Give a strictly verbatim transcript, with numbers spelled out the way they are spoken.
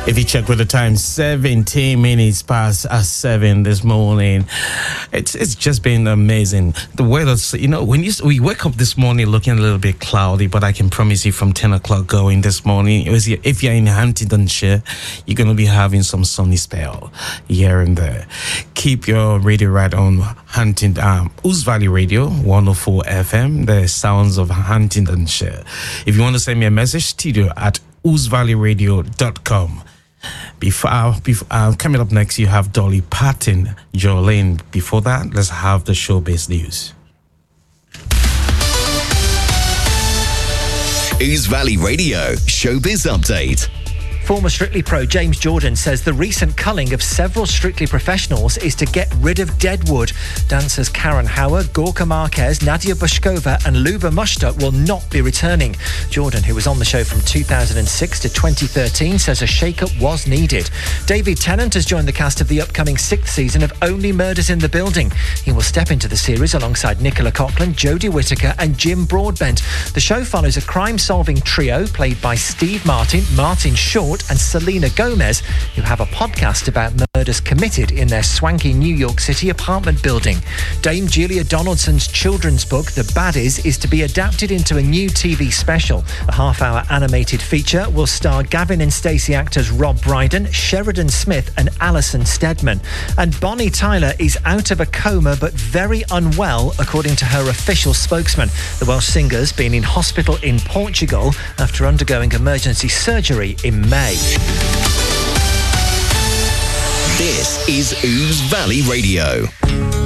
If you check with the time, seventeen minutes past uh, seven this morning. It's it's just been amazing. The weather, you know, when you we wake up this morning looking a little bit cloudy, but I can promise you from ten o'clock going this morning, if you're in Huntingdonshire, you're going to be having some sunny spell here and there. Keep your radio right on Huntingdon, um, Ouse Valley Radio, one oh four F M, the sounds of Huntingdonshire. If you want to send me a message, studio at ouse valley radio dot com. Before, uh, before uh, coming up next, you have Dolly Parton, Jolene. Before that, let's have the showbiz news. Ouse Valley Radio Showbiz Update. Former Strictly Pro James Jordan says the recent culling of several Strictly professionals is to get rid of deadwood. Dancers Karen Hauer, Gorka Marquez, Nadia Bushkova and Luba Mushtaq will not be returning. Jordan, who was on the show from two thousand six to twenty thirteen, says a shake-up was needed. David Tennant has joined the cast of the upcoming sixth season of Only Murders in the Building. He will step into the series alongside Nicola Coughlan, Jodie Whittaker and Jim Broadbent. The show follows a crime-solving trio played by Steve Martin, Martin Short and Selena Gomez, who have a podcast about murders committed in their swanky New York City apartment building. Dame Julia Donaldson's children's book, The Baddies, is to be adapted into a new T V special. A half-hour animated feature will star Gavin and Stacey actors Rob Brydon, Sheridan Smith and Alison Steadman. And Bonnie Tyler is out of a coma but very unwell, according to her official spokesman. The Welsh singer's been in hospital in Portugal after undergoing emergency surgery in May. This is Ouse Valley Radio.